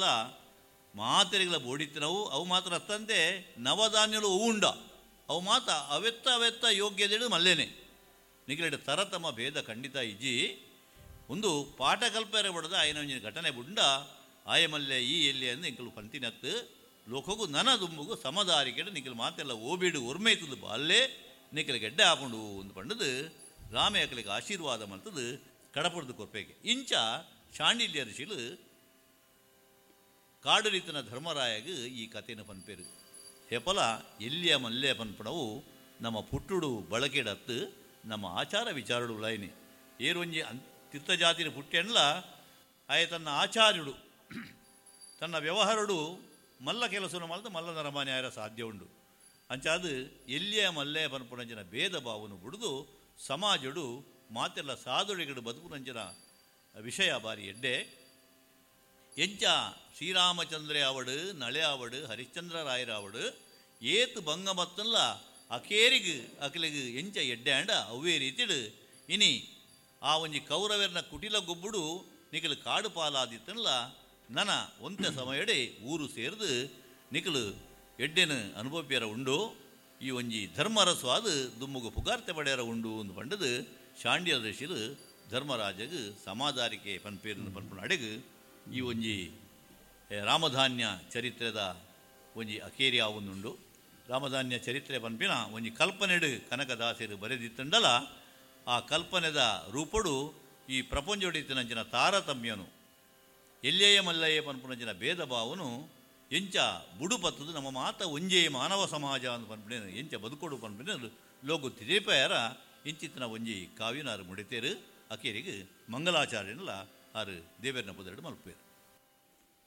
ಮಾತೆರೆಗಳ ಬೋಡಿತ್ತಿನವು ಅವು ಮಾತ್ರ ಅತ್ತಂತೆ ನವಧಾನ್ಯಲು ಅವು ಉಂಡ ಅವು ಮಾತ ಅವೆತ್ತ ಯೋಗ್ಯದೇಳು ಮಲ್ಲೇನೆ ನಿಖಿಲೆಡೆ ತರತಮ ಭೇದ ಖಂಡಿತ ಇಜ್ಜಿ ಒಂದು ಪಾಠ ಕಲ್ಪನೆ ಬಡದ ಆಯನ ಘಟನೆ ಬುಂಡ ಆಯಮಲ್ಲೆ ಈ ಎಲ್ಲಿ ಅಂದ್ರೆ ಇಂಕಲು ಪಂತಿನತ್ತು ಲೋಕಗೂ ನನ ದುಂಬುಗೂ ಸಮದಾರಿಕೆಡೆ ನಿಖಿಲ್ ಮಾತೆಲ್ಲ ಓಬಿಡು ಒರ್ಮೈತದು ಅಲ್ಲೇ ನಿಖಿಲ ಗೆಡ್ಡೆ ಹಾಕೊಂಡು ಒಂದು ಪಂಡದು ರಾಮೆ ಅಕಲಿಗೆ ಆಶೀರ್ವಾದ ಮಲ್ತದು ಕಡಪಡ್ದು ಕೊರ್ಪೆಗೆ ಇಂಚ ಶಾಂಡಿಲ್ಯ ಋಷಿಲು ಕಾಡುರಿತನ ಧರ್ಮರಾಯಗೆ ಈ ಕಥೆಯನ್ನು ಪನ್ಪೇರು ಹೆಪಲ ಎಲ್ಲಿಯ ಮಲ್ಲೆ ಪನ್ಪಣವು ನಮ್ಮ ಪುಟ್ಟುಡು ಬಳಕೆಡತ್ತು ನಮ್ಮ ಆಚಾರ ವಿಚಾರಡು ಲೈನಿ ಏರೊಂಜಿ ತೀರ್ಥಜಾತಿನ ಪುಟ್ಟೆಂಡ್ಲ ಆಯ ತನ್ನ ಆಚಾರ್ಯುಡು ತನ್ನ ವ್ಯವಹಾರಡು ಮಲ್ಲ ಕೆಲಸವನ್ನು ಮಾಡಿದ ಮಲ್ಲನ ರಮಾನ್ಯಾರ ಸಾಧ್ಯ ಉಂಡು ಅಂಚಾದು ಎಲ್ಲಿಯ ಮಲ್ಲೆ ಪನ್ಪುಣಂಚಿನ ಭೇದ ಭಾವನು ಬಿಡುದು ಸಮಾಜಡು ಮಾತೆಲ್ಲ ಸಾಧುಳಿಗಡು ಬದುಕುನಂಚಿನ ವಿಷಯ ಬಾರಿ ಎಡ್ಡೆ ಎಂಚ ಶ್ರೀರಾಮಚಂದ್ರ ಆವಡು ನಳೆ ಆವಡು ಹರಿಶ್ಚಂದ್ರ ರಾಯರ ಆವಡು ಏತು ಭಂಗ ಮತ್ತಲ್ಲ ಅಕೇರಿಗು ಅಕಲಿಗೆ ಎಂಚ ಎಡ್ಡೆ ಅಂಡ ಅವೇ ರೀತಿಡು ಇನಿ ಆ ಒಂಜಿ ಕೌರವರನ ಕುಟಿಲ ಗೊಬ್ಬುಡು ನಿಖಲು ಕಾಡು ಪಾಲಾದಿತ್ತಲ್ಲ ನನ ಒಂತೆ ಸಮಯಡೆ ಊರು ಸೇರಿದು ನಿಖಲು ಎಡ್ಡೆನು ಅನುಭವ್ಯರ ಉಂಡು ಈ ಒಂಜಿ ಧರ್ಮರಸ್ವಾದ ದುಮ್ಮುಗು ಪುಗಾರ್ತೆ ಪಡೆಯರ ಉಂಡು ಎಂದು ಪಂಡದು ಶಾಂಡ್ಯ ಋಷಿಲು ಧರ್ಮರಾಜಗೆ ಸಮಾಧಾರಿಕೆ ಪನ್ಪೇರನ್ನು ಪನ್ಪುಣ ಅಡೆಗು ಈ ಒಂಜಿ ರಾಮಧಾನ್ಯ ಚರಿತ್ರೆದ ಒಂಜಿ ಅಕೇರಿ ಆವೊಂದುಂಡು ರಾಮಧಾನ್ಯ ಚರಿತ್ರೆ ಪನ್ಪಿನ ಒಂಜಿ ಕಲ್ಪನೆಡು ಕನಕದಾಸರು ಬರೆದಿತ್ತಂಡಲ ಆ ಕಲ್ಪನೆದ ರೂಪಡು ಈ ಪ್ರಪಂಚೊಡಿತಿನಂಚಿನ ತಾರತಮ್ಯನು ಎಲ್ಲಿಯೇ ಮಲ್ಲಯ್ಯ ಪನ್ಪುನಂಚಿನ ಭೇದ ಭಾವನು ಎಂಚ ಬುಡು ಪತ್ತದು ನಮ್ಮ ಮಾತ ಒಂಜೇ ಮಾನವ ಸಮಾಜ ಅಂತ ಪನ್ಪುಣ ಎಂಚ ಬದುಕೋಡು ಪನ್ಪುಣ ಲೋಗು ತಿರೇಪಯರ ಇಂಚಿತ್ತಿನ ಒಂಜಿ ಕಾವ್ಯನಾರು ಮುಡಿತೇರು ಅಕೇರಿಗೆ ಮಂಗಲಾಚಾರ್ಯನಲ್ಲ ಆರು ದೇವೇರನ ಪುದರಡು ಮಲ್ಪೇರು.